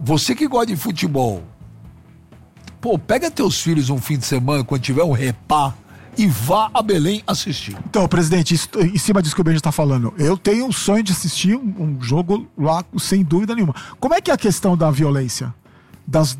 você que gosta de futebol, pô, pega teus filhos um fim de semana, quando tiver um repá, e vá a Belém assistir. Então, presidente, isso, em cima disso que o Benja está falando, eu tenho um sonho de assistir um jogo lá, sem dúvida nenhuma. Como é que é a questão da violência? Das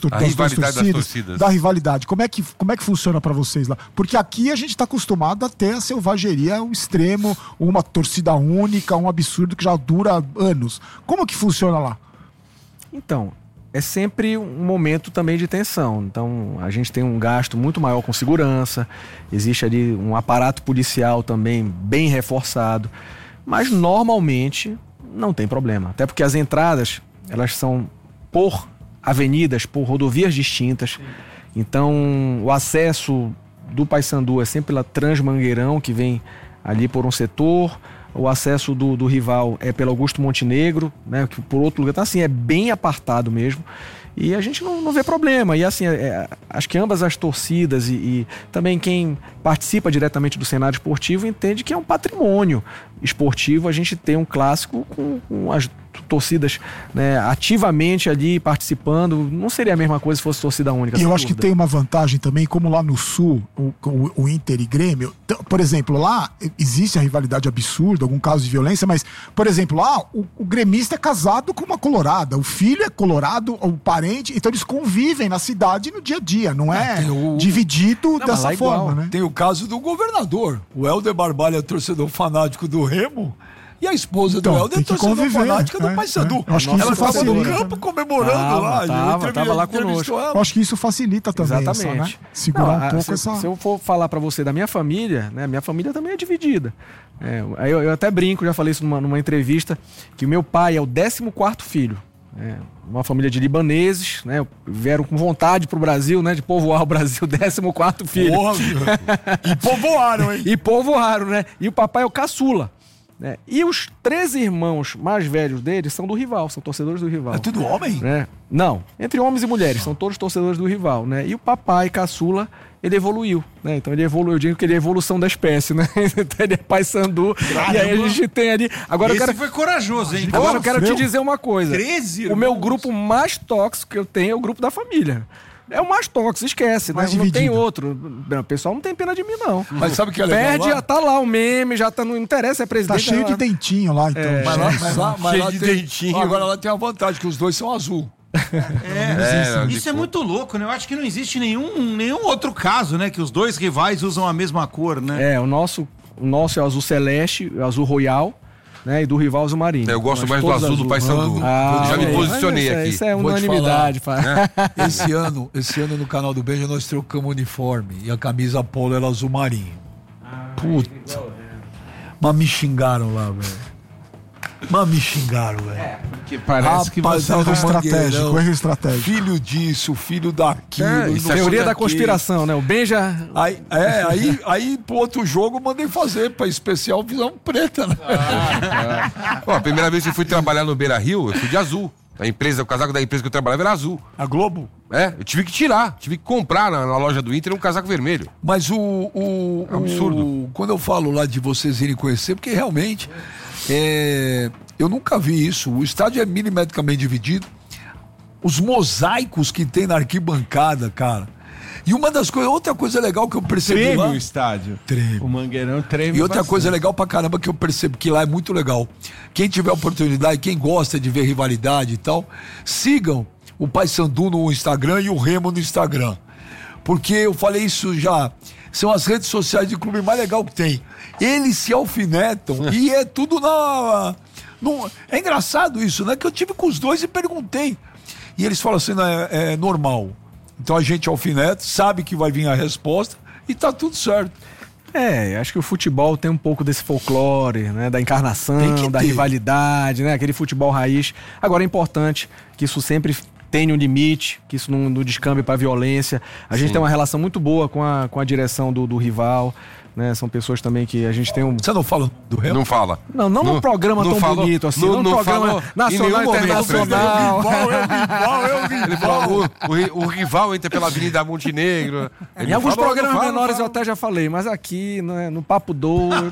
torcidas, da rivalidade. Como é que funciona para vocês lá? Porque aqui a gente está acostumado a ter a selvageria ao extremo, uma torcida única, um absurdo que já dura anos. Como que funciona lá? Então, é sempre um momento também de tensão. Então, a gente tem um gasto muito maior com segurança, existe ali um aparato policial também bem reforçado, mas normalmente não tem problema. Até porque as entradas, elas são por avenidas, por rodovias distintas. Então, o acesso do Paysandu é sempre pela Transmangueirão, que vem ali por um setor. O acesso do rival é pelo Augusto Montenegro, né, que por outro lugar. Então, assim, é bem apartado mesmo. E a gente não vê problema. E assim, acho que ambas as torcidas e também quem participa diretamente do cenário esportivo entende que é um patrimônio esportivo a gente ter um clássico com as torcidas, né, ativamente ali participando. Não seria a mesma coisa se fosse torcida única. E eu acho que tem uma vantagem também, como lá no Sul, o Inter e Grêmio, por exemplo, lá existe a rivalidade absurda, algum caso de violência, mas, por exemplo, lá o gremista é casado com uma colorada, o filho é colorado, o parente, então eles convivem na cidade no dia a dia, não é dividido dessa forma, né? Tem o caso do governador, o Helder Barbalho é torcedor fanático do Remo, e a esposa do Helder é torcedor fanática do Paysandu. Acho que isso facilita. Ela estava no campo comemorando lá. Tava lá conosco. Eu acho que isso facilita também. Exatamente. Essa, né? Segurar um pouco essa... Se eu for falar pra você da minha família, né? Minha família também é dividida. Eu até brinco, já falei isso numa entrevista, que o meu pai é o 14º filho. Uma família de libaneses, né? Vieram com vontade pro Brasil, né? De povoar o Brasil, 14º filho. Porra, e povoaram, hein? E povoaram, né? E o papai é o caçula. E os 13 irmãos mais velhos dele são do rival, são torcedores do rival. É tudo homem? Não, entre homens e mulheres, são todos torcedores do rival, né? E o papai caçula, ele evoluiu, né? Então ele evoluiu, eu digo que ele é a evolução da espécie, né? Então ele é Paysandu, e aí a gente tem ali... Agora esse foi corajoso, hein? Agora eu quero te dizer uma coisa. 13 irmãos? O meu grupo mais tóxico que eu tenho é o grupo da família. É o mais tóxico, esquece, né? Não tem outro. O pessoal não tem pena de mim, não. Mas sabe o que é legal? Perde, já tá lá o meme, já tá, não interessa, é presidente. Tá cheio de dentinho lá, então. Mas lá dentinho. Agora lá tem a vantagem, que os dois são azul. Isso é muito louco, né? Eu acho que não existe nenhum outro caso, né? Que os dois rivais usam a mesma cor, né? O nosso é o azul celeste, o azul royal. Né, e do rival azul marinho. Eu gosto mais do azul do Paysandu. Já me posicionei aqui. Isso é unanimidade. Esse ano no canal do Benja nós trocamos o uniforme e a camisa polo era azul marinho. Puta. Mas me xingaram lá, velho. Que parece que você erro estratégico. Filho disso, filho daquilo. Isso é teoria da conspiração, né? O Benja... Aí pro outro jogo eu mandei fazer pra especial visão preta, né? A primeira vez que eu fui trabalhar no Beira Rio, eu fui de azul. O casaco da empresa que eu trabalhava era azul. A Globo? Eu tive que tirar, tive que comprar na loja do Inter um casaco vermelho. Mas é um absurdo. Quando eu falo lá de vocês irem conhecer, porque realmente eu nunca vi isso. O estádio é milimetricamente dividido. Os mosaicos que tem na arquibancada, cara. E outra coisa legal que eu percebi treme lá... o estádio. Treme. O Mangueirão treme. E outra bastante. coisa legal pra caramba que eu percebo que lá é muito legal. Quem tiver oportunidade, quem gosta de ver rivalidade e tal, sigam o Paysandu no Instagram e o Remo no Instagram. Porque eu falei isso já, são as redes sociais de clube mais legal que tem. Eles se alfinetam e é tudo é engraçado isso, né? Que eu tive com os dois e perguntei. E eles falam assim, é normal. Então a gente alfineta, sabe que vai vir a resposta e tá tudo certo. Acho que o futebol tem um pouco desse folclore, né? Da encarnação, da rivalidade, né? Aquele futebol raiz. Agora é importante que isso sempre tenha um limite, que isso não descambe para violência. A gente tem uma relação muito boa com a direção do rival. Né? São pessoas também que a gente tem um... Você não fala do Remo? Não fala. Não num programa tão bonito assim. Num programa nacional e internacional. Ele falou, o rival entra pela Avenida Montenegro. Em alguns programas menores eu até já falei, mas aqui, né, no Papo Doido,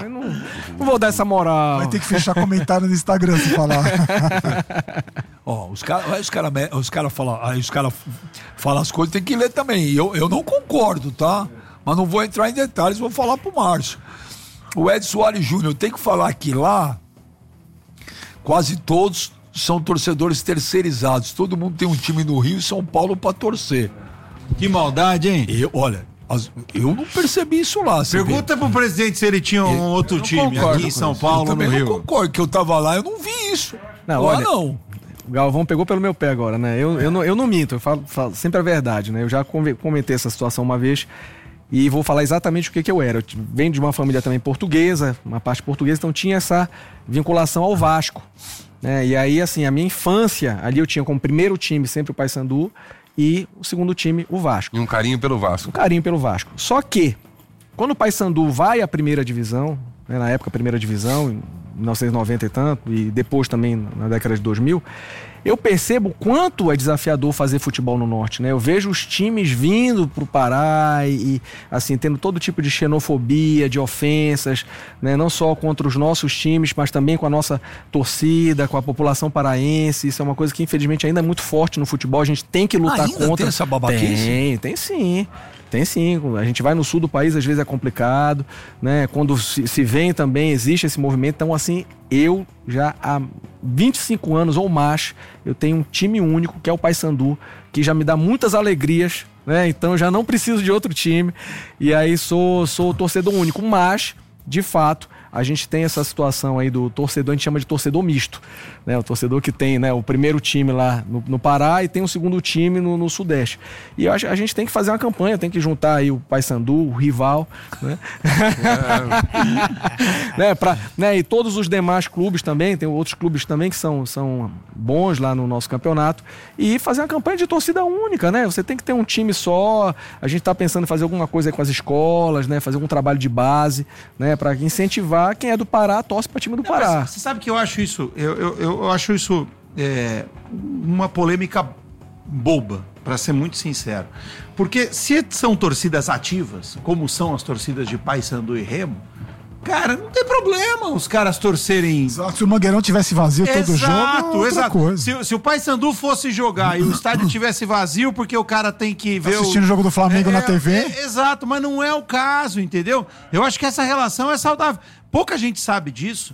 não vou dar essa moral. Vai ter que fechar comentário no Instagram se falar. os caras falam as coisas, tem que ler também. Eu não concordo, tá? Mas não vou entrar em detalhes, vou falar pro Márcio. O Edson Soares Júnior, tem que falar que lá quase todos são torcedores terceirizados. Todo mundo tem um time no Rio e São Paulo pra torcer. Que maldade, hein? Eu não percebi isso lá. Pergunta pro presidente se ele tinha um outro time aqui em São Paulo, no Rio. Eu concordo, que eu tava lá, eu não vi isso. Não, lá olha, não. O Galvão pegou pelo meu pé agora, né? Eu não minto, eu falo sempre a verdade, né? Eu já comentei essa situação uma vez e vou falar exatamente o que eu era. Eu venho de uma família também portuguesa, uma parte portuguesa, então tinha essa vinculação ao Vasco, né? E aí, assim, a minha infância, ali eu tinha como primeiro time sempre o Paysandu e o segundo time o Vasco. E um carinho pelo Vasco. Um carinho pelo Vasco. Só que, quando o Paysandu vai à primeira divisão, né, na época primeira divisão, em 1990 e tanto, e depois também na década de 2000, eu percebo o quanto é desafiador fazer futebol no Norte, né? Eu vejo os times vindo pro Pará e assim, tendo todo tipo de xenofobia, de ofensas, né? Não só contra os nossos times, mas também com a nossa torcida, com a população paraense. Isso é uma coisa que infelizmente ainda é muito forte no futebol, a gente tem que lutar contra. Tem essa babaquice? Tem sim. Tem sim, a gente vai no sul do país, às vezes é complicado, né? Quando se vem também, existe esse movimento. Então, assim, eu já há 25 anos ou mais, eu tenho um time único, que é o Paysandu, que já me dá muitas alegrias, né? Então, eu já não preciso de outro time. E aí, sou torcedor único. Mas, de fato, a gente tem essa situação aí do torcedor, a gente chama de torcedor misto, né? O torcedor que tem, né, o primeiro time lá no Pará e tem o segundo time no Sudeste. E a gente tem que fazer uma campanha, tem que juntar aí o Paysandu, o rival, né? Né, e todos os demais clubes também, tem outros clubes também que são bons lá no nosso campeonato, e fazer uma campanha de torcida única, né? Você tem que ter um time só, a gente tá pensando em fazer alguma coisa aí com as escolas, né? Fazer algum trabalho de base, né? Para incentivar quem é do Pará, torce para time do Pará. Você sabe que eu acho isso, eu acho isso uma polêmica boba, para ser muito sincero. Porque se são torcidas ativas, como são as torcidas de Paysandu e Remo, cara, não tem problema os caras torcerem. Exato, se o Mangueirão tivesse vazio todo jogo, outra coisa. Se o Paysandu fosse jogar e o estádio tivesse vazio porque o cara tem que ver assistindo o jogo do Flamengo na TV. Exato, mas não é o caso, entendeu? Eu acho que essa relação é saudável. Pouca gente sabe disso,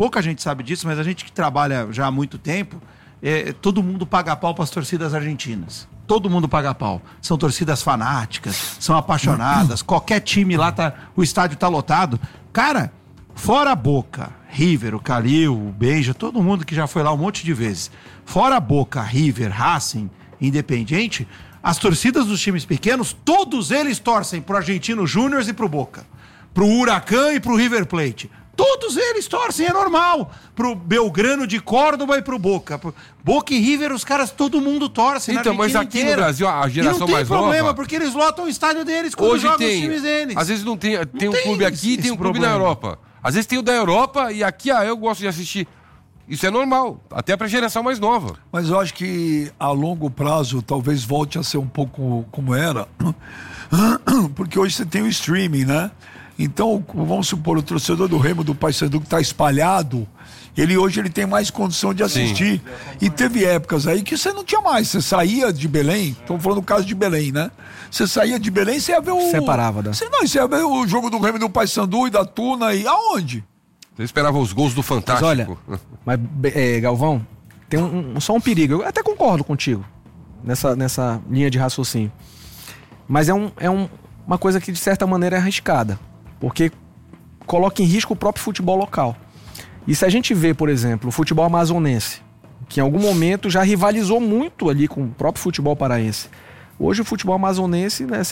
mas a gente que trabalha já há muito tempo, todo mundo paga pau para as torcidas argentinas. Todo mundo paga pau. São torcidas fanáticas, são apaixonadas. Qualquer time lá, o estádio tá lotado. Cara, fora a Boca, River, o Calil, o Beija, todo mundo que já foi lá um monte de vezes. Fora a Boca, River, Racing, Independiente, as torcidas dos times pequenos, todos eles torcem pro Argentino Júnior e pro Boca. Pro Huracan e pro River Plate. Todos eles torcem, é normal. Pro Belgrano de Córdoba e pro Boca. Boca e River, os caras, todo mundo torce. Então, mas aqui inteira. No Brasil, a geração mais nova... não tem problema, porque eles lotam o estádio deles quando hoje jogam os times deles. Às vezes não tem um clube aqui e tem um clube na Europa. Às vezes tem o da Europa e aqui eu gosto de assistir. Isso é normal, até pra geração mais nova. Mas eu acho que a longo prazo talvez volte a ser um pouco como era. Porque hoje você tem o streaming, né? Então, vamos supor, o torcedor do Remo, do Paysandu, que está espalhado, hoje ele tem mais condição de assistir. Sim. E teve épocas aí que você não tinha mais. Você saía de Belém, estamos falando do caso de Belém, né? Você saía de Belém, você ia ver o... Separava, né? Você ia ver o jogo do Remo, do Paysandu e da Tuna, e aonde? Você esperava os gols do Fantástico. Mas olha, Galvão, tem só um perigo. Eu até concordo contigo nessa linha de raciocínio. Mas é uma coisa que, de certa maneira, é arriscada. Porque coloca em risco o próprio futebol local. E se a gente vê, por exemplo, o futebol amazonense, que em algum momento já rivalizou muito ali com o próprio futebol paraense. Hoje o futebol amazonense, né,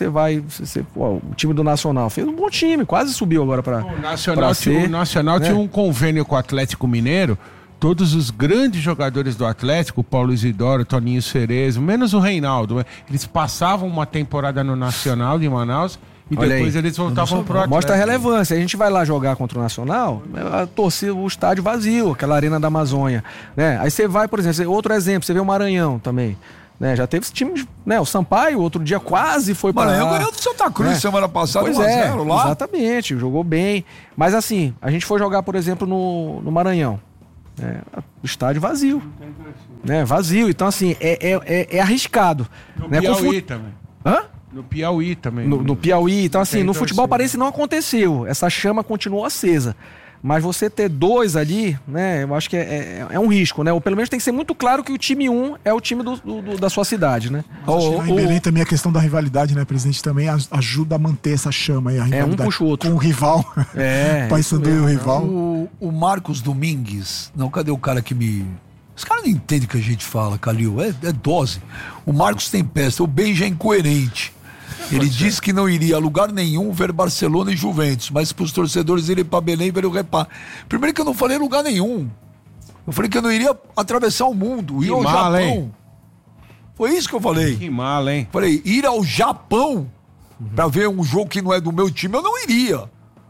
o time do Nacional fez um bom time, quase subiu agora para o Nacional tinha um convênio com o Atlético Mineiro. Todos os grandes jogadores do Atlético, Paulo Isidoro, Toninho Cerezo, menos o Reinaldo, eles passavam uma temporada no Nacional de Manaus e depois eles voltavam pro Atlético. Mostra a relevância. A gente vai lá jogar contra o Nacional, a torcida, o estádio vazio, aquela arena da Amazônia, né? Aí você vai, por exemplo, outro exemplo, você vê o Maranhão também, né? Já teve esse time, né? O Sampaio, outro dia quase foi para Maranhão ganhou do Santa Cruz semana passada, 1-0 lá. Exatamente, jogou bem. Mas assim, a gente foi jogar, por exemplo, no Maranhão. O estádio vazio. Né? Vazio. Então, assim, é arriscado. No né? Piauí também. Hã? No Piauí também. No Piauí. Então, assim, no futebol torcida. parece que não aconteceu. Essa chama continuou acesa. Mas você ter 2 ali, né? Eu acho que é um risco, né? Ou pelo menos tem que ser muito claro que o time 1 é o time da sua cidade, né? Em Belém também a questão da rivalidade, né, presidente? Também ajuda a manter essa chama aí, a rivalidade. Um puxa o outro. Com o rival. Paysandu e o rival. O Marcos Domingues. Não, cadê o cara que me. Os caras não entendem o que a gente fala, Calil. É dose. O Marcos Tempesta. O Benja é incoerente. Ele disse que não iria a lugar nenhum ver Barcelona e Juventus, mas para os torcedores irem para Belém ver o Repá. Primeiro que eu não falei lugar nenhum. Eu falei que eu não iria atravessar o mundo, ir ao Japão. Hein? Foi isso que eu falei. Que mal, hein? Falei, ir ao Japão para ver um jogo que não é do meu time, eu não iria.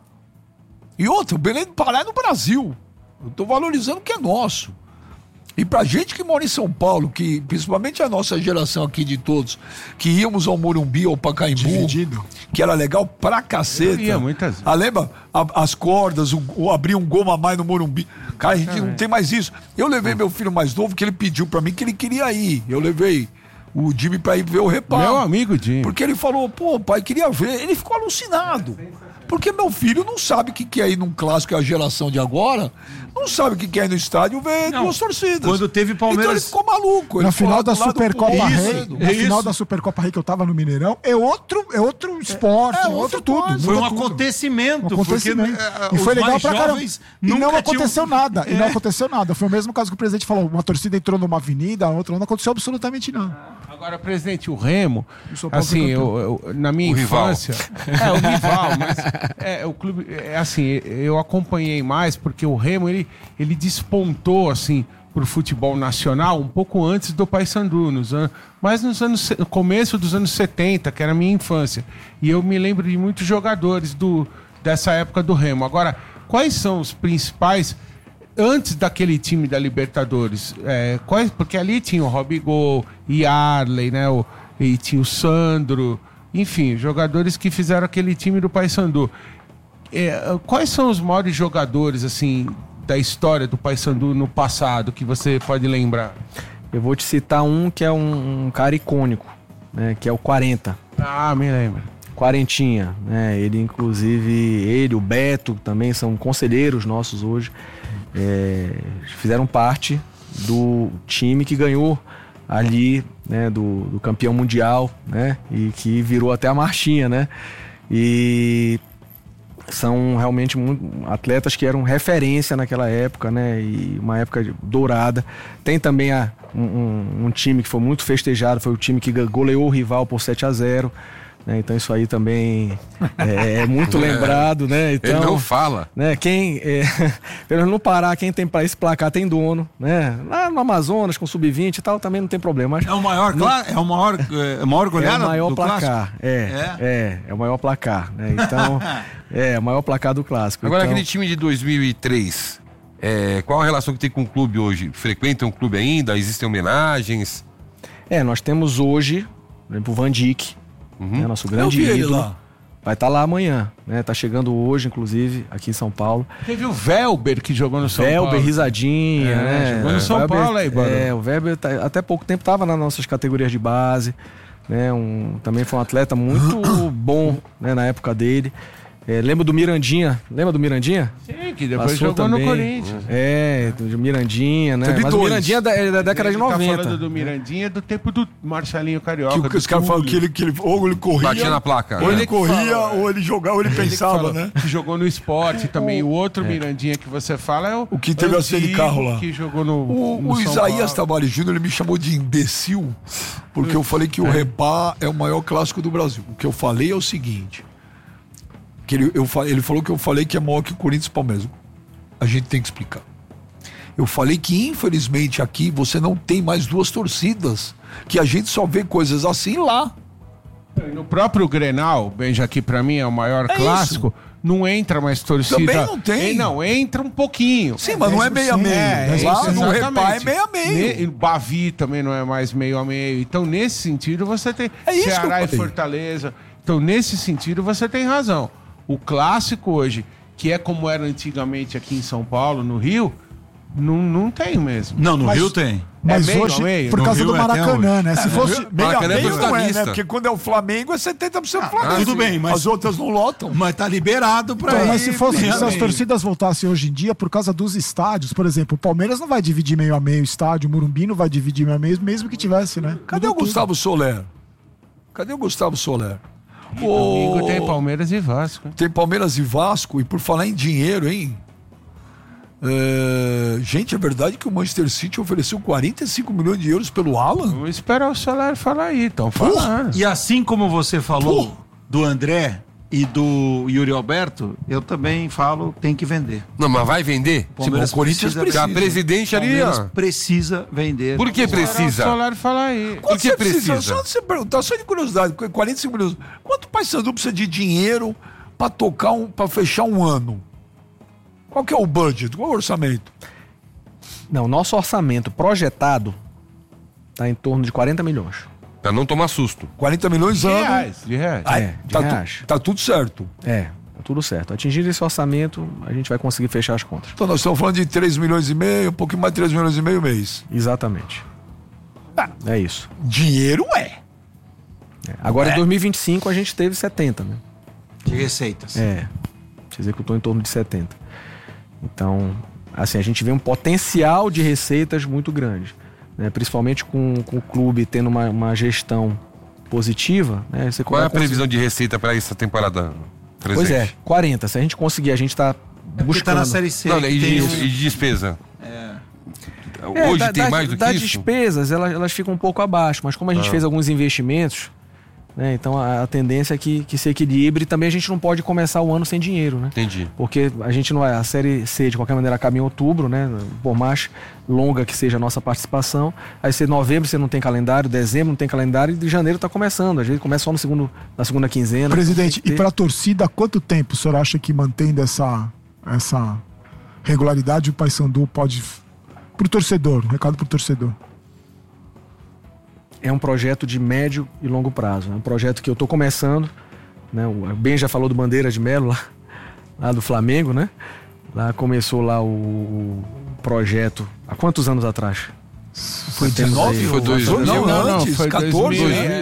E outra, o Belém do Pará é no Brasil. Eu estou valorizando o que é nosso. E pra gente que mora em São Paulo, que principalmente a nossa geração aqui de todos, que íamos ao Morumbi ou Pacaembu, Dividido. que era legal pra caceta. Eu ia muitas vezes. Lembra? As cordas, abrir um gol a mais no Morumbi. Cara, a gente não tem mais isso. Eu levei meu filho mais novo, que ele pediu pra mim que ele queria ir. Eu levei o Jimmy pra ir ver o Repá. Meu amigo Jimmy. Porque ele falou, pô, pai, queria ver. Ele ficou alucinado. Porque meu filho não sabe o que é ir num clássico, é a geração de agora, não sabe o que é ir no estádio ver 2 torcidas. Quando teve Palmeiras... Então ele ficou maluco. Na final da Supercopa Rei, na final da Supercopa Rei que eu tava no Mineirão, é outro esporte, outro tudo. Foi um acontecimento. Porque, e foi legal pra caramba. E não aconteceu nada. E não aconteceu nada. Foi o mesmo caso que o presidente falou. Uma torcida entrou numa avenida, a outra não aconteceu absolutamente nada. Agora, presidente, o Remo, assim, na minha infância... Rival. O rival, mas o clube... assim, eu acompanhei mais porque o Remo, ele despontou, assim, pro futebol nacional um pouco antes do Paysandu, mas no começo dos anos 70, que era a minha infância. E eu me lembro de muitos jogadores dessa época do Remo. Agora, quais são os principais... Antes daquele time da Libertadores, porque ali tinha o Robigol, Yarley, né? E tinha o Sandro, enfim, jogadores que fizeram aquele time do Paysandu. Quais são os maiores jogadores, assim, da história do Paysandu no passado, que você pode lembrar? Eu vou te citar um que é um cara icônico, né? Que é o 40. Ah, me lembro. Quarentinha, né? Ele, inclusive, o Beto também são conselheiros nossos hoje. Fizeram parte do time que ganhou ali, né, do campeão mundial, né, e que virou até a marchinha, né, e são realmente atletas que eram referência naquela época, né, e uma época dourada. Tem também um time que foi muito festejado, foi o time que goleou o rival por 7-0. Então isso aí também é muito lembrado, né? Então, ele não fala. Né, pelo menos no Pará, quem tem para esse placar tem dono, né? Lá no Amazonas, com sub-20 e tal, também não tem problema. Mas é o maior, é o maior goleada? É o maior do placar. É o maior placar, né? Então, é o maior placar do clássico. Agora, então... aquele time de 2003, qual a relação que tem com o clube hoje? Frequentam o clube ainda? Existem homenagens? Nós temos hoje, por exemplo, o Van Dijk. Nosso grande ídolo. Lá. Vai estar lá amanhã, né? Tá chegando hoje, inclusive, aqui em São Paulo. Teve o Velber que jogou no São Paulo. Velber, risadinha, né? Jogou no São Paulo aí, Barão. O Velber até pouco tempo estava nas nossas categorias de base, né? Também foi um atleta muito bom, né? Na época dele. Lembra do Mirandinha? Lembra do Mirandinha? Sim, que depois jogou também no Corinthians. Do Mirandinha, né? Mas o Mirandinha é da década de 90. Tá falando do Mirandinha do tempo do Marcelinho Carioca. Que os caras falam que ele ou ele corria... Batia na placa. Ou ele corria, ou ele jogava, ou ele pensava, né? Que jogou no esporte também. O outro Mirandinha que você fala é o que teve a cena de carro lá. Que jogou no o Isaías Tavares Júnior, ele me chamou de imbecil, porque eu falei que o Repá é o maior clássico do Brasil. O que eu falei é o seguinte... Que ele falou que eu falei que é maior que o Corinthians e o Palmeiras. A gente tem que explicar. Eu falei que, infelizmente, aqui você não tem mais 2 torcidas. Que a gente só vê coisas assim lá. No próprio Grenal, Benja, aqui pra mim é o maior clássico, isso. Não entra mais torcida. Também não tem. Não, entra um pouquinho. Sim, mas não é meio a meio. Lá no Repá é meio a meio. Bavi também não é mais meio a meio. Então, nesse sentido, você tem Ceará e Fortaleza. Então, nesse sentido, você tem razão. O clássico hoje, que é como era antigamente aqui em São Paulo, no Rio, Não tem mesmo. Não, no Rio tem. Mas hoje, por causa do Maracanã, né? Se fosse meio a meio, não é, né? Porque quando é o Flamengo, é 70% Flamengo. Tudo bem, mas as outras não lotam. Mas tá liberado pra ir. Mas se as torcidas voltassem hoje em dia, por causa dos estádios, por exemplo, o Palmeiras não vai dividir meio a meio o estádio, o Morumbi não vai dividir meio a meio, mesmo que tivesse, né? Cadê o Gustavo Soler? E domingo tem Palmeiras e Vasco. Tem Palmeiras e Vasco, e por falar em dinheiro, hein? Gente, é verdade que o Manchester City ofereceu 45 milhões de euros pelo Alan? Vamos esperar o Soler falar aí, então falando. E assim como você falou do André e do Yuri Alberto, eu também falo, tem que vender. Não, mas vai vender? O Corinthians precisa. A presidente ali, ó. Precisa vender. Por que precisa? O Soler falar aí. Por que precisa? Só você perguntar, só de curiosidade, 45 milhões. Quanto o Paysandu precisa de dinheiro pra tocar pra fechar um ano? Qual que é o budget? Qual é o orçamento? Não, nosso orçamento projetado tá em torno de 40 milhões. Pra não tomar susto. 40 milhões ano. De reais. Tá tudo certo. Tá tudo certo. Atingindo esse orçamento, a gente vai conseguir fechar as contas. Então nós estamos falando de 3 milhões e meio, um pouquinho mais de 3 milhões e meio mês. Exatamente. É isso. Dinheiro Agora em 2025 a gente teve 70, né? De receitas. Se executou em torno de 70. Então, assim, a gente vê um potencial de receitas muito grande, né? Principalmente com o clube tendo uma gestão positiva, né? Qual é a previsão de receita para essa temporada presente? Pois é, 40. Se a gente conseguir, a gente está buscando. Tá na Série C. Não, e de despesa? Hoje tem mais do que isso? Das despesas, elas ficam um pouco abaixo, mas como a gente fez alguns investimentos, né, então a tendência é que se equilibre. E também a gente não pode começar o ano sem dinheiro, né? Entendi. Porque a gente não é. A Série C, de qualquer maneira, acaba em outubro, né? Por mais longa que seja a nossa participação. Aí novembro você não tem calendário, dezembro não tem calendário, e de janeiro está começando. Às vezes começa só na segunda quinzena. Presidente, e para a torcida, quanto tempo o senhor acha que mantendo essa regularidade o Paysandu pode. Pro torcedor, um recado pro torcedor. É um projeto de médio e longo prazo. É um projeto que eu estou começando, né? O Ben já falou do Bandeira de Melo, lá do Flamengo, né? Lá começou lá o projeto há quantos anos atrás? Foi 19? Foi 2000? Não, antes, foi 14?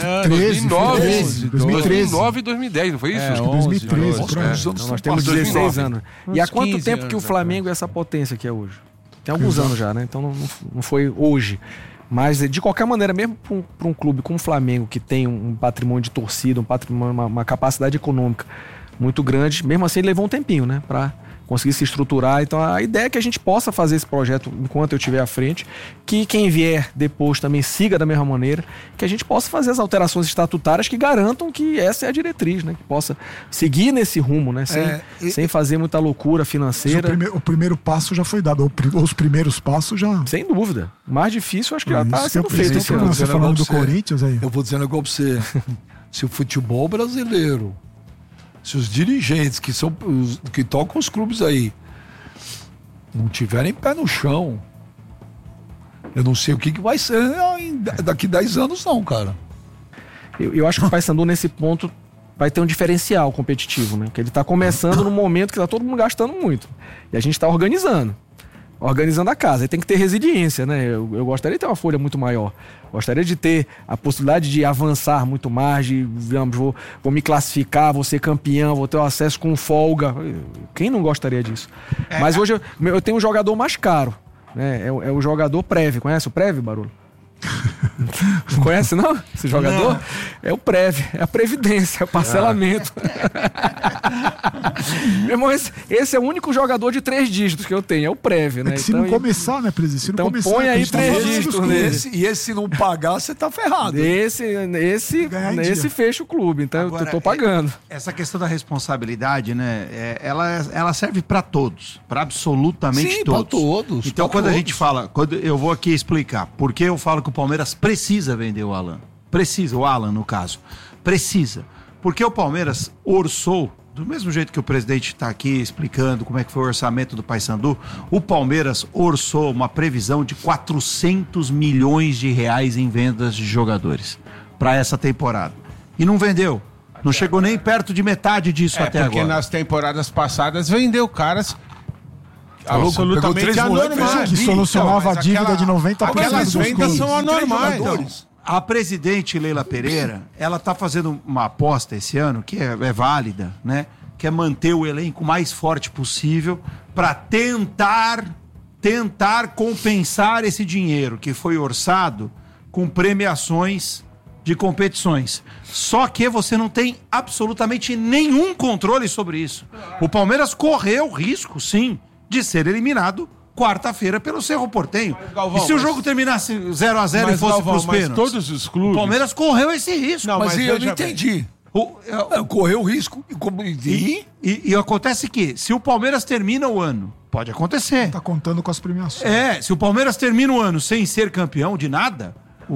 2009 e 2010, não foi isso? Acho que 2013. Então nós temos 16 anos. E há quanto tempo que o Flamengo é essa potência que é hoje? Tem alguns anos já, né? Então não foi hoje. Mas, de qualquer maneira, mesmo para um clube como o Flamengo, que tem um patrimônio de torcida, um patrimônio, uma capacidade econômica muito grande, mesmo assim ele levou um tempinho, né? Para conseguir se estruturar. Então, a ideia é que a gente possa fazer esse projeto enquanto eu estiver à frente, que quem vier depois também siga da mesma maneira, que a gente possa fazer as alterações estatutárias que garantam que essa é a diretriz, né? Que possa seguir nesse rumo, né? Sem fazer muita loucura financeira. O primeiro passo já foi dado, os primeiros passos já... Sem dúvida. O mais difícil, acho que já está sendo feito. Você falando do Corinthians aí. Eu vou dizer um negócio pra você. Se o futebol brasileiro, se os dirigentes que tocam os clubes aí não tiverem pé no chão, eu não sei o que vai ser daqui 10 anos não, cara. Eu acho que o Paysandu nesse ponto vai ter um diferencial competitivo, né? Que ele está começando no momento que está todo mundo gastando muito. E a gente está organizando a casa. Aí tem que ter resiliência, né? Eu gostaria de ter uma folha muito maior. Gostaria de ter a possibilidade de avançar muito mais, vou me classificar, vou ser campeão, vou ter o acesso com folga. Quem não gostaria disso? Mas hoje eu tenho um jogador mais caro, né? É o jogador Prev. Conhece o Prev, Barulho? Não conhece, não? Esse jogador? Não. É o Prev, é a Previdência, é o parcelamento. Meu irmão, esse é o único jogador de 3 dígitos que eu tenho, é o Prev, né? Se não começar, né, presidente? Se não então começar, põe aí 3 dígitos nele. E esse se não pagar, você tá ferrado. Esse fecha o clube, então agora, eu tô pagando. Essa questão da responsabilidade, né? Ela serve para todos, para absolutamente todos. Pra todos. Então, quando a gente fala, eu vou aqui explicar por que eu falo que o Palmeiras precisa vender o Alan. O Alan, no caso. Precisa. Porque o Palmeiras orçou, do mesmo jeito que o presidente está aqui explicando como é que foi o orçamento do Paysandu, o Palmeiras orçou uma previsão de 400 milhões de reais em vendas de jogadores para essa temporada. E não vendeu. Não chegou nem perto de metade disso até agora. Porque nas temporadas passadas vendeu caras absolutamente anormais. Que solucionava a dívida de 90%. Aquelas vendas são anormais. A presidente Leila Pereira, ela tá fazendo uma aposta esse ano, que é válida, né? Que é manter o elenco mais forte possível para tentar compensar esse dinheiro que foi orçado com premiações de competições. Só que você não tem absolutamente nenhum controle sobre isso. O Palmeiras correu risco, sim, de ser eliminado quarta-feira pelo Cerro Porteño. Galvão, e se o jogo terminasse 0-0 e fosse pros pênaltis? Todos os clubes... O Palmeiras correu esse risco. Não, mas eu não entendi. Correu o risco e acontece que, se o Palmeiras termina o ano, pode acontecer. Tá contando com as premiações. Se o Palmeiras termina o ano sem ser campeão de nada,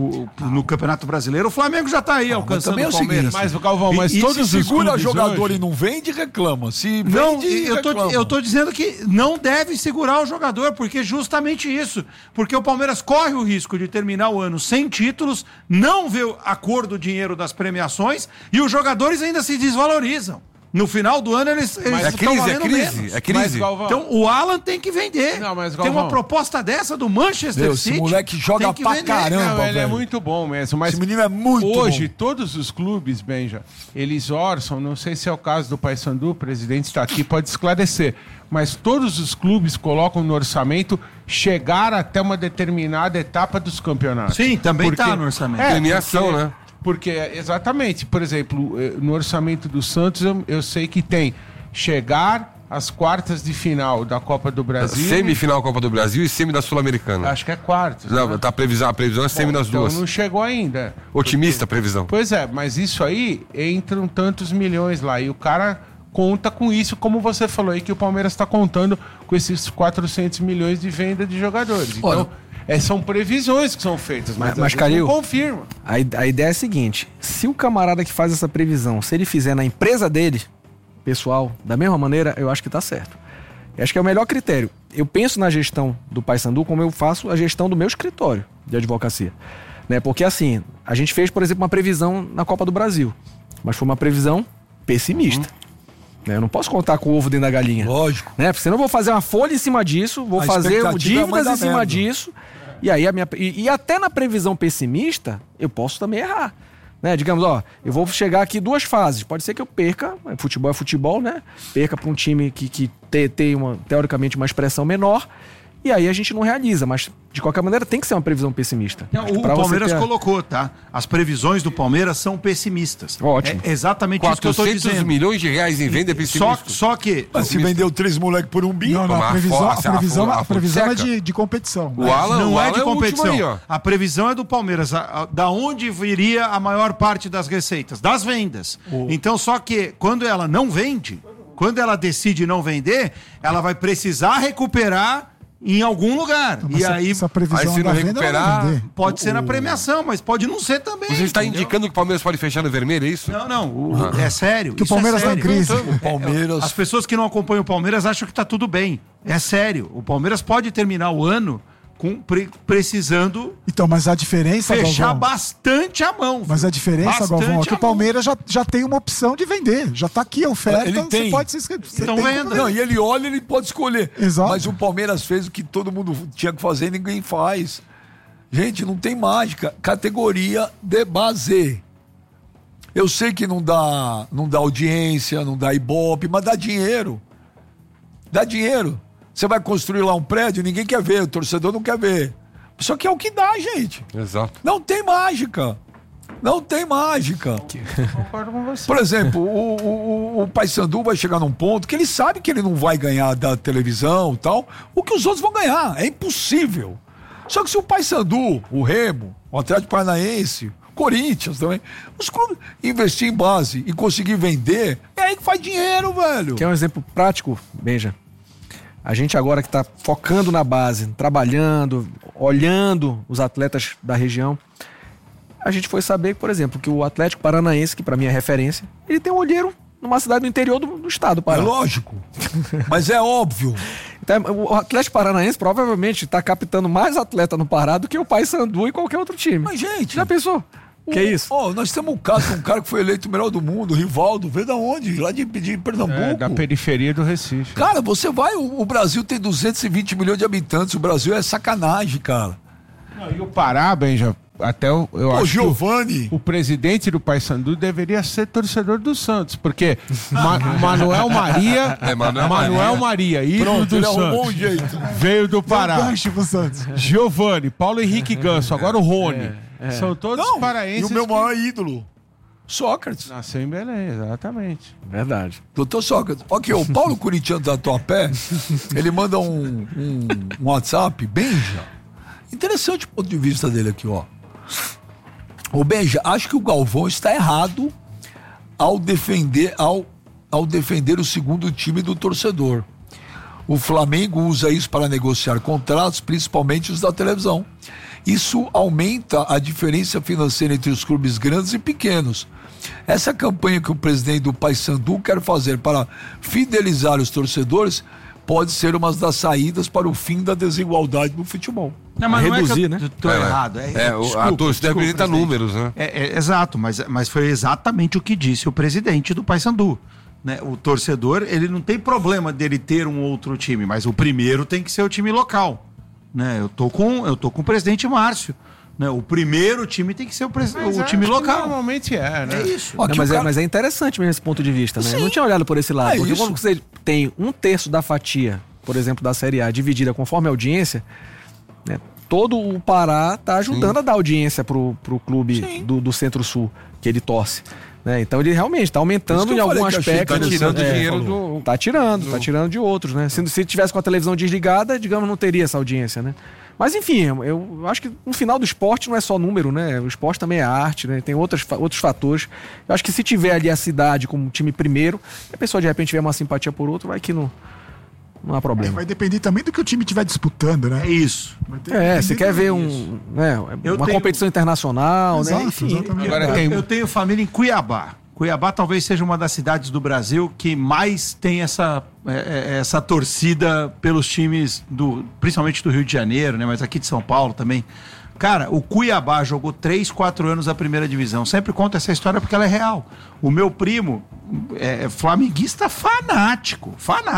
no Campeonato Brasileiro, o Flamengo já tá aí alcançando o Palmeiras. Mas, Galvão, todos os segura clubes jogador hoje... e não vende, reclama. Se não, vende, eu tô dizendo que não deve segurar o jogador, porque justamente isso. Porque o Palmeiras corre o risco de terminar o ano sem títulos, não vê a cor do dinheiro das premiações e os jogadores ainda se desvalorizam. No final do ano eles estão valendo menos. É crise. Mas, então o Alan tem que vender. Não, mas, tem uma proposta dessa do Manchester City. Esse moleque joga pra vender. Caramba, não, ele é muito bom mesmo. Mas esse menino é muito hoje, bom. Todos os clubes, Benja, eles orçam, não sei se é o caso do Paysandu, o presidente está aqui, pode esclarecer, mas todos os clubes colocam no orçamento chegar até uma determinada etapa dos campeonatos. Sim, também está no orçamento. Premiação, né? Porque, exatamente, por exemplo, no orçamento do Santos, eu sei que tem chegar às quartas de final da Copa do Brasil. Semifinal da Copa do Brasil e semi da Sul-Americana. Acho que é quartas. Não, né? A previsão é semi das duas. Não chegou ainda. Otimista a previsão. Pois é, mas isso aí entram tantos milhões lá. E o cara conta com isso, como você falou aí, que o Palmeiras está contando com esses 400 milhões de venda de jogadores. Então... são previsões que são feitas, mas Calil, não confirma. A ideia é a seguinte: se o camarada que faz essa previsão, se ele fizer na empresa dele, pessoal, da mesma maneira, eu acho que tá certo. Eu acho que é o melhor critério. Eu penso na gestão do Paysandu como eu faço a gestão do meu escritório de advocacia. Né? Porque assim, a gente fez, por exemplo, uma previsão na Copa do Brasil, mas foi uma previsão pessimista. Eu não posso contar com o ovo dentro da galinha. Lógico. Né? Porque senão eu vou fazer uma folha em cima disso, vou fazer dívidas em cima disso. E aí e até na previsão pessimista, eu posso também errar. Né? Digamos, eu vou chegar aqui 2 fases. Pode ser que eu perca, futebol é futebol, né? Perca para um time que tem teoricamente uma expressão menor. E aí a gente não realiza, mas de qualquer maneira tem que ser uma previsão pessimista. O Palmeiras colocou, tá? As previsões do Palmeiras são pessimistas. Ótimo. É exatamente isso que eu tô dizendo. 400 milhões de reais em venda é pessimista. Só que... Mas se vendeu 3 moleques por 1 bi... Não, a previsão é de competição. O Alan, não é de competição. Aí, a previsão é do Palmeiras. Da onde viria a maior parte das receitas? Das vendas. Então, só que quando ela não vende, quando ela decide não vender, ela vai precisar recuperar em algum lugar. Mas essa previsão se não recuperar, pode ser na premiação, mas pode não ser também. Você está indicando que o Palmeiras pode fechar no vermelho, é isso? Não. É sério. Que o Palmeiras está em crise. O Palmeiras... As pessoas que não acompanham o Palmeiras acham que está tudo bem. É sério. O Palmeiras pode terminar o ano precisando mas a diferença, fechar Galvão, bastante a mão. Mas a diferença, Galvão, é que o Palmeiras já tem uma opção de vender. Já está aqui a oferta, você pode se inscrever. Então venda. Não, e ele olha, ele pode escolher. Exato. Mas o Palmeiras fez o que todo mundo tinha que fazer e ninguém faz. Gente, não tem mágica. Categoria de base. Eu sei que não dá audiência, não dá ibope, mas dá dinheiro. Dá dinheiro. Você vai construir lá um prédio, ninguém quer ver, o torcedor não quer ver. Só que é o que dá, gente. Exato. Não tem mágica. Não tem mágica. Concordo com você. Por exemplo, o Paysandu vai chegar num ponto que ele sabe que ele não vai ganhar da televisão e tal, o que os outros vão ganhar. É impossível. Só que se o Paysandu, o Remo, o Atlético Paranaense, Corinthians também, os clubes investir em base e conseguir vender, é aí que faz dinheiro, velho. Quer um exemplo prático, Benja? A gente agora que está focando na base, trabalhando, olhando os atletas da região, a gente foi saber, por exemplo, que o Atlético Paranaense, que para mim é referência, ele tem um olheiro numa cidade do interior do estado. É lógico, mas é óbvio. Então, o Atlético Paranaense provavelmente está captando mais atleta no Pará do que o Paysandu e qualquer outro time. Mas, gente... Já pensou? Que isso? Nós temos um caso de um cara que foi eleito o melhor do mundo, Rivaldo, veio da onde? Lá de Pernambuco. Da periferia do Recife. Cara, você vai, o Brasil tem 220 milhões de habitantes, o Brasil é sacanagem, cara. Não, e o Pará, Benja, até eu acho Giovani. que o presidente do Paysandu deveria ser torcedor do Santos, porque Manuel Maria, Manuel Maria, ídolo do Santos, um jeito. veio do Pará. Gancho pro Santos. Giovani, Paulo Henrique Ganso, agora o Rony. São todos paraenses. E o meu maior ídolo, Sócrates. Nasceu em Belém, exatamente. Verdade. Doutor Sócrates. Ok, o Paulo Curitiano da Tatuapé, ele manda um WhatsApp, Benja. Interessante o ponto de vista dele aqui, ó. Ô Benja, acho que o Galvão está errado ao defender o segundo time do torcedor. O Flamengo usa isso para negociar contratos, principalmente os da televisão. Isso aumenta a diferença financeira entre os clubes grandes e pequenos. Essa campanha que o presidente do Paysandu quer fazer para fidelizar os torcedores pode ser uma das saídas para o fim da desigualdade no futebol. Não, mas reduzir, não é que eu tô errado. A torcida representa números, né? Exato, mas foi exatamente o que disse o presidente do Paysandu. Né? O torcedor, ele não tem problema dele ter um outro time, mas o primeiro tem que ser o time local. Né? Eu tô com o presidente Márcio. Né? O primeiro time tem que ser o time local. Normalmente né? É isso. Não, mas é interessante mesmo esse ponto de vista, né? Sim. Eu não tinha olhado por esse lado. Porque isso. quando você tem 1/3 da fatia, por exemplo, da Série A, dividida conforme a audiência, né? Todo o Pará tá ajudando a dar audiência pro clube do Centro-Sul, que ele torce. Né? Então ele realmente está aumentando em algum aspecto. Tá tirando dinheiro do... Tá tirando de outros, né? Se tivesse com a televisão desligada, digamos, não teria essa audiência, né? Mas enfim, eu acho que no final do esporte não é só número, né? O esporte também é arte, né? Tem outros fatores. Eu acho que se tiver ali a cidade como time primeiro, a pessoa de repente tiver uma simpatia por outro, vai que não há problema. Vai depender também do que o time estiver disputando, né? É isso. Você quer ver uma competição internacional, Exato, né? Enfim. exatamente. Agora Eu tenho família em Cuiabá. Cuiabá talvez seja uma das cidades do Brasil que mais tem essa torcida pelos times, principalmente do Rio de Janeiro, né? Mas aqui de São Paulo também. Cara, o Cuiabá jogou 3, 4 anos a primeira divisão. Sempre conto essa história porque ela é real. O meu primo é flamenguista fanático,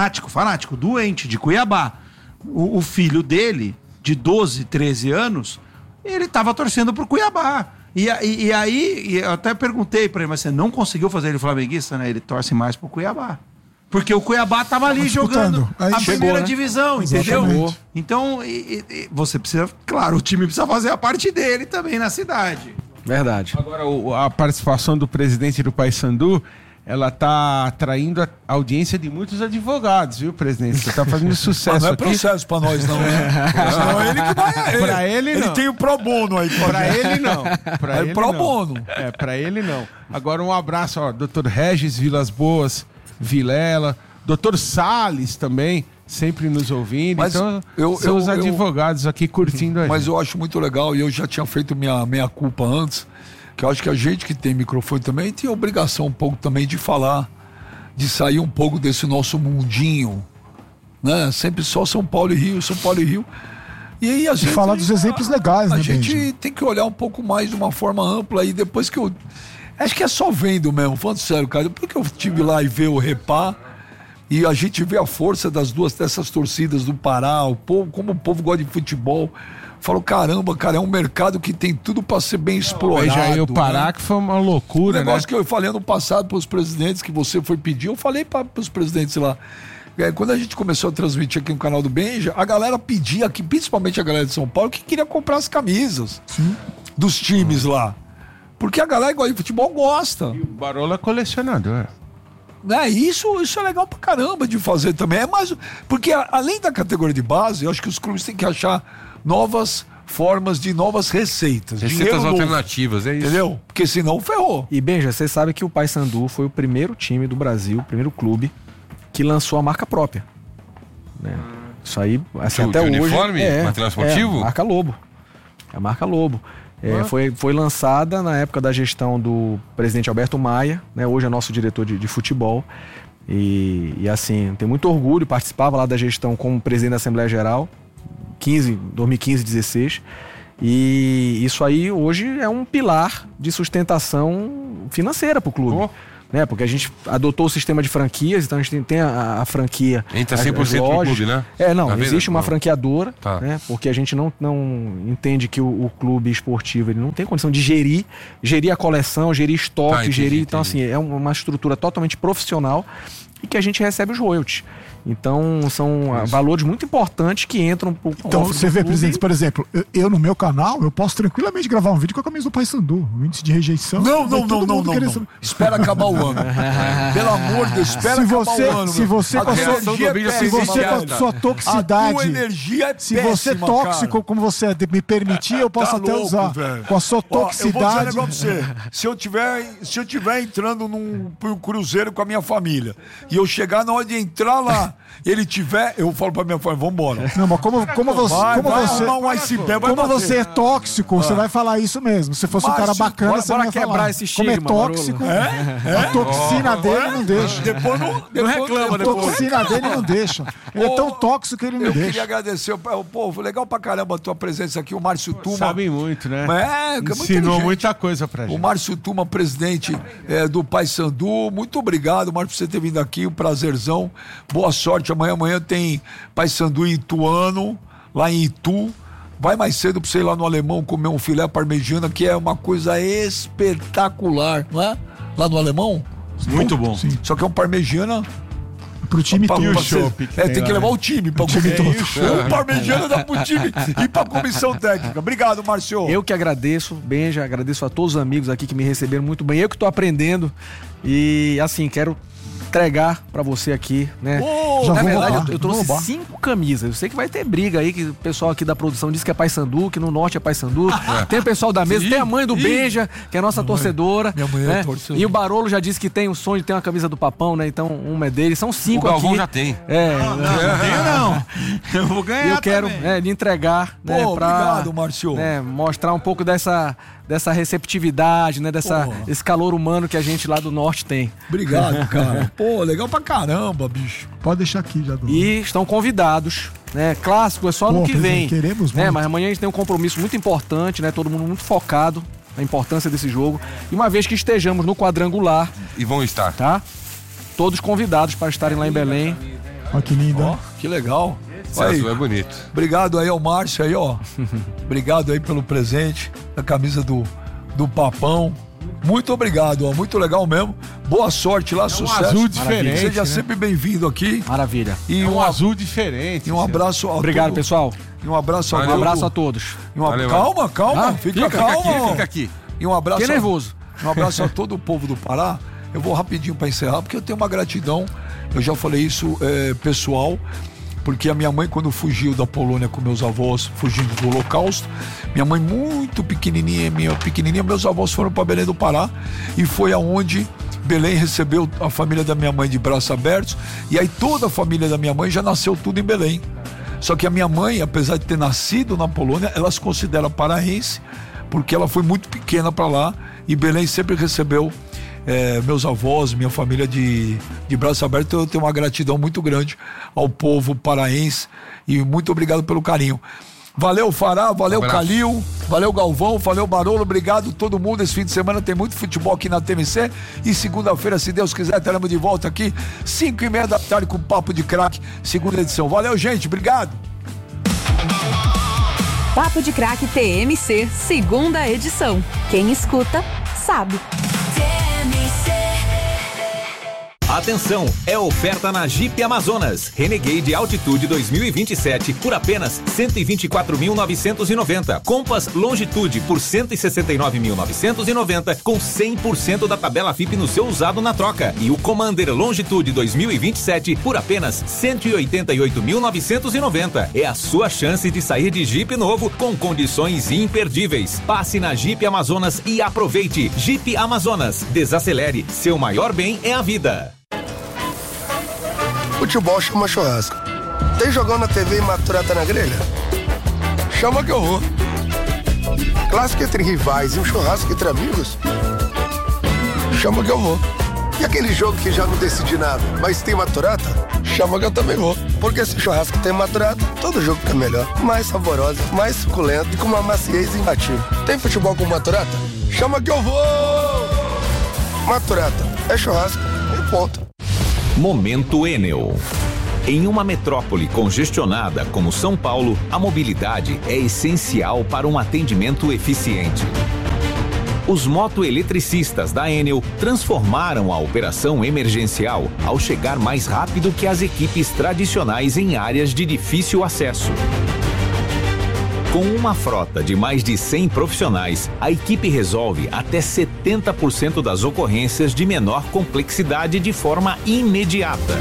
doente de Cuiabá. O filho dele, de 12, 13 anos, ele estava torcendo pro Cuiabá. E aí, eu até perguntei pra ele, mas você não conseguiu fazer ele flamenguista, né? Ele torce mais pro Cuiabá. Porque o Cuiabá tava ali jogando a primeira divisão, entendeu? Exatamente. Então, você precisa, claro, o time precisa fazer a parte dele também na cidade. Verdade. Agora, a participação do presidente do Paysandu, ela tá atraindo a audiência de muitos advogados, viu, presidente? Você tá fazendo sucesso Mas não é aqui. processo pra nós, não, né? Senão é ele que vai. Pra ele, não. Ele tem o pro bono aí. Pra ele, não. Pra ele, pro não. bono. Pra ele, não. Agora, um abraço, ó, Dr. Regis Vilas Boas, Vilela, Dr. Salles também, sempre nos ouvindo. Mas então, são os advogados aqui curtindo a gente. Mas eu acho muito legal, e eu já tinha feito minha culpa antes, que eu acho que a gente que tem microfone também tem a obrigação um pouco também de falar, de sair um pouco desse nosso mundinho, né? Sempre só São Paulo e Rio, São Paulo e Rio. E aí a gente... falar dos exemplos legais, né, A gente Benji? tem que olhar um pouco mais de uma forma ampla, e depois que eu... Acho que é só vendo mesmo, falando sério, cara, porque eu estive lá e ver o Repá, e a gente vê a força dessas torcidas do Pará, o povo, como o povo gosta de futebol. Falo, caramba, cara, é um mercado que tem tudo para ser bem explorado. Já aí o Pará, né? que foi uma loucura, o negócio né? que eu falei ano passado para os presidentes, que você foi pedir, eu falei para os presidentes lá. Quando a gente começou a transmitir aqui no canal do Benja, a galera pedia aqui, principalmente a galera de São Paulo, que queria comprar as camisas dos times lá. Porque a galera igual de futebol gosta. E o Barola é colecionador. Isso é legal pra caramba de fazer também. É mais, porque além da categoria de base, eu acho que os clubes têm que achar novas formas de novas receitas. Receitas alternativas, é isso. Entendeu? Porque senão ferrou. E Benja, você sabe que o Paysandu foi o primeiro time do Brasil, o primeiro clube que lançou a marca própria. Né? Isso aí, assim, até hoje... Uniforme? Material esportivo? Marca Lobo. É a marca Lobo. Foi lançada na época da gestão do presidente Alberto Maia, né? Hoje é nosso diretor de futebol. E assim, tenho muito orgulho, participava lá da gestão como presidente da Assembleia Geral, 2015, 2016. E isso aí hoje é um pilar de sustentação financeira para o clube. Né? Porque a gente adotou o sistema de franquias, então a gente tem a franquia. Entra 100% no clube, né? Existe uma franqueadora, tá. Né? Porque a gente não entende que o clube esportivo ele não tem condição de gerir a coleção, gerir estoque, Então, assim, é uma estrutura totalmente profissional e que a gente recebe os royalties. Então, são valores muito importantes que entram pro Então, você vê, presidente, por exemplo, eu no meu canal, eu posso tranquilamente gravar um vídeo com a camisa do Paysandu. O índice de rejeição. Não. Espera acabar o ano. Pelo amor de Deus, espera acabar o ano. Se você com a sua toxicidade. A tua energia é se você é tóxico, cara, como você é, me permitir, eu posso até louco, usar. Véio. Com a sua toxicidade. Eu vou dizer um negócio pra você. Se eu tiver entrando num cruzeiro com a minha família e eu chegar na hora de entrar lá, eu falo pra minha família, vambora. Não, mas como você é tóxico, você vai falar isso mesmo. Se fosse um cara bacana, você vai falar. Esse estigma, como é tóxico, a toxina dele não deixa. Depois não reclama. A toxina dele não deixa. Ele é tão tóxico que ele não deixa. Eu queria agradecer, povo, legal pra caramba a tua presença aqui, o Márcio Tuma. Sabe muito, né? Ensinou muita coisa pra gente. O Márcio Tuma, presidente do Paysandu, muito obrigado, Márcio, por você ter vindo aqui, um prazerzão. Boa sorte, amanhã tem Paysandu em Ituano, lá em Itu. Vai mais cedo pra você ir lá no Alemão comer um filé parmegiana, que é uma coisa espetacular, não é? Lá no Alemão? Muito bom. Sim. Só que é um parmegiana pro time todo. Tem que levar o time pra comer todo. O parmegiana dá pro time e pra comissão técnica. Obrigado, Márcio. Eu que agradeço, Benja, agradeço a todos os amigos aqui que me receberam muito bem. Eu que tô aprendendo e, assim, quero entregar pra você aqui, né? Na verdade, eu trouxe 5 camisas. Eu sei que vai ter briga aí, que o pessoal aqui da produção diz que é Paysandu, que no norte é Paysandu. Tem o pessoal da mesa, tem a mãe do Benja, que é nossa torcedora. Minha mãe é torcedora. E o Barolo já disse que tem o sonho de ter uma camisa do Papão, né? Então, uma é dele. São 5 aqui. O Galvão já tem. Não. Eu vou ganhar. Eu quero lhe entregar, né? Obrigado, Márcio. Mostrar um pouco dessa receptividade, né? Desse calor humano que a gente lá do norte tem. Obrigado, cara. Legal pra caramba, bicho. Pode deixar aqui já. E estão convidados, né? Clássico é só no que vem. Queremos né? Mas amanhã a gente tem um compromisso muito importante, né? Todo mundo muito focado na importância desse jogo. E uma vez que estejamos no quadrangular... E vão estar. Tá? Todos convidados para estarem lá em Belém. Olha que lindo. Que legal. Esse azul é bonito. Obrigado aí ao Márcio aí, ó. Obrigado aí pelo presente, a camisa do Papão. Muito obrigado, ó. Muito legal mesmo. Boa sorte lá, sucesso. Um azul diferente. Seja sempre bem-vindo aqui. Maravilha. E um azul diferente. E um abraço a Obrigado, pessoal. E um abraço Um abraço a todos. Calma. Fica calmo. Fica aqui. E um abraço. Fiquei nervoso. Um abraço a todo o povo do Pará. Eu vou rapidinho para encerrar, porque eu tenho uma gratidão. Eu já falei isso pessoal. Porque a minha mãe, quando fugiu da Polônia com meus avós, fugindo do Holocausto, minha mãe muito pequenininha, meus avós foram para Belém do Pará, e foi aonde Belém recebeu a família da minha mãe de braços abertos, e aí toda a família da minha mãe já nasceu tudo em Belém. Só que a minha mãe, apesar de ter nascido na Polônia, ela se considera paraense, porque ela foi muito pequena para lá, e Belém sempre recebeu meus avós, minha família de braços abertos. Então eu tenho uma gratidão muito grande ao povo paraense e muito obrigado pelo carinho. Valeu, Fará, valeu, Calil, valeu, Galvão, valeu, Barolo, obrigado todo mundo. Esse fim de semana tem muito futebol aqui na TMC e segunda-feira, se Deus quiser, estaremos de volta aqui 5:30 da tarde com Papo de Craque, segunda edição. Valeu, gente, obrigado. Papo de Craque TMC, segunda edição. Quem escuta, sabe. Atenção, é oferta na Jeep Amazonas. Renegade Altitude 2027 por apenas R$ 124.990. Compass Longitude por R$ 169.990 com 100% da tabela FIP no seu usado na troca. E o Commander Longitude 2027 por apenas R$ 188.990. É a sua chance de sair de Jeep novo com condições imperdíveis. Passe na Jeep Amazonas e aproveite. Jeep Amazonas. Desacelere. Seu maior bem é a vida. Futebol chama churrasco. Tem jogão na TV e maturata na grelha? Chama que eu vou. Clássico entre rivais e um churrasco entre amigos? Chama que eu vou. E aquele jogo que já não decidi nada, mas tem maturata? Chama que eu também vou. Porque esse churrasco tem Maturata, todo jogo fica melhor. Mais saborosa, mais suculento e com uma maciez imbatível. Tem futebol com Maturata? Chama que eu vou! Maturata, é churrasco e ponto. Momento Enel. Em uma metrópole congestionada como São Paulo, a mobilidade é essencial para um atendimento eficiente. Os motoeletricistas da Enel transformaram a operação emergencial ao chegar mais rápido que as equipes tradicionais em áreas de difícil acesso. Com uma frota de mais de 100 profissionais, a equipe resolve até 70% das ocorrências de menor complexidade de forma imediata.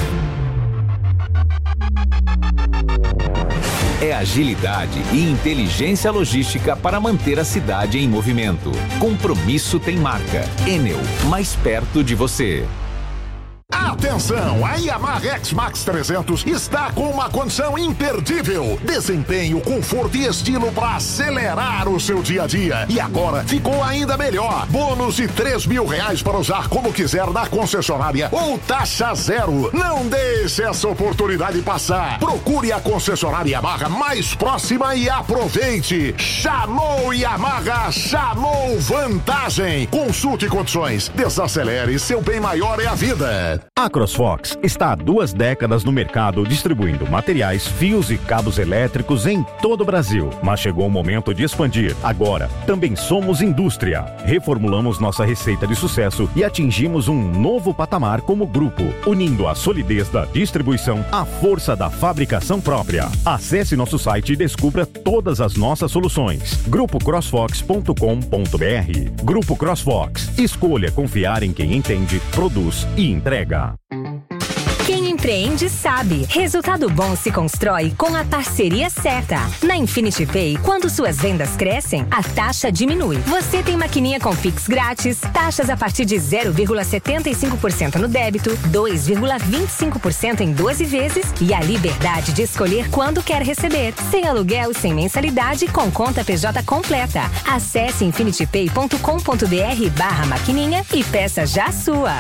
É agilidade e inteligência logística para manter a cidade em movimento. Compromisso tem marca. Enel, mais perto de você. Atenção, a Yamaha X-Max 300 está com uma condição imperdível. Desempenho, conforto e estilo para acelerar o seu dia a dia. E agora ficou ainda melhor. Bônus de R$3.000 para usar como quiser na concessionária ou taxa zero. Não deixe essa oportunidade passar. Procure a concessionária Yamaha mais próxima e aproveite. Chamou Yamaha, chamou vantagem. Consulte condições. Desacelere, seu bem maior é a vida. A CrossFox está há 2 décadas no mercado distribuindo materiais, fios e cabos elétricos em todo o Brasil. Mas chegou o momento de expandir. Agora, também somos indústria. Reformulamos nossa receita de sucesso e atingimos um novo patamar como grupo, unindo a solidez da distribuição à força da fabricação própria. Acesse nosso site e descubra todas as nossas soluções. grupocrossfox.com.br. Grupo CrossFox. Escolha confiar em quem entende, produz e entrega. Quem empreende sabe. Resultado bom se constrói com a parceria certa. Na Infinity Pay, quando suas vendas crescem, a taxa diminui. Você tem maquininha com Pix grátis, taxas a partir de 0,75% no débito, 2,25% em 12 vezes e a liberdade de escolher quando quer receber. Sem aluguel e sem mensalidade, com conta PJ completa. Acesse infinitypay.com.br/maquininha e peça já a sua.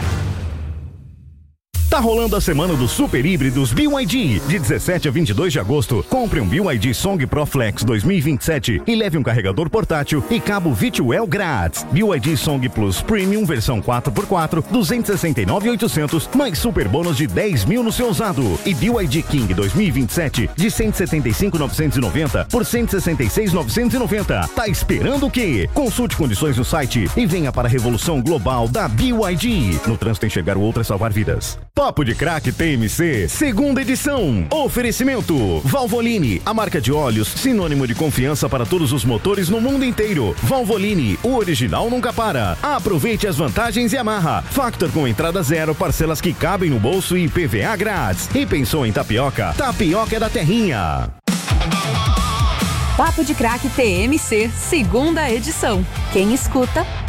Tá rolando a semana dos super híbridos BYD. De 17 a 22 de agosto, compre um BYD Song Pro Flex 2027 e leve um carregador portátil e cabo V2L grátis. BYD Song Plus Premium versão 4x4, 269.800, mais super bônus de 10.000 no seu usado. E BYD King 2027 de 175.990 por 166.990. Tá esperando o quê? Consulte condições no site e venha para a revolução global da BYD. No trânsito enxergar o outro é salvar vidas. Papo de Crack TMC, 2ª edição. Oferecimento Valvoline, a marca de óleos sinônimo de confiança para todos os motores no mundo inteiro. Valvoline, o original nunca para. Aproveite as vantagens Yamaha. Factor com entrada zero, parcelas que cabem no bolso e PVA grátis. E pensou em tapioca? Tapioca é da terrinha. Papo de Crack TMC, 2ª edição. Quem escuta,